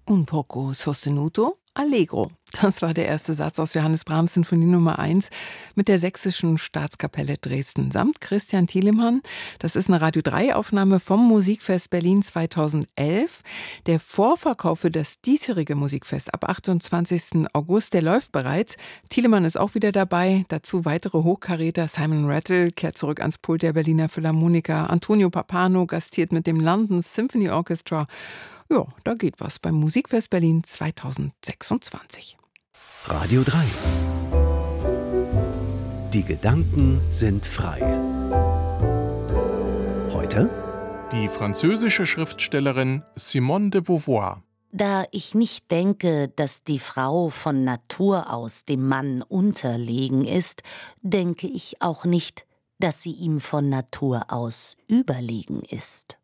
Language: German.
Un poco sostenuto, allegro. Das war der erste Satz aus Johannes Brahms Sinfonie Nummer 1 mit der Sächsischen Staatskapelle Dresden samt Christian Thielemann. Das ist eine Radio-3-Aufnahme vom Musikfest Berlin 2011. Der Vorverkauf für das diesjährige Musikfest ab 28. August, der läuft bereits. Thielemann ist auch wieder dabei. Dazu weitere Hochkaräter. Simon Rattle kehrt zurück ans Pult der Berliner Philharmoniker. Antonio Pappano gastiert mit dem London Symphony Orchestra. Ja, da geht was beim Musikfest Berlin 2026. Radio 3. Die Gedanken sind frei. Heute die französische Schriftstellerin Simone de Beauvoir. Da ich nicht denke, dass die Frau von Natur aus dem Mann unterlegen ist, denke ich auch nicht, dass sie ihm von Natur aus überlegen ist.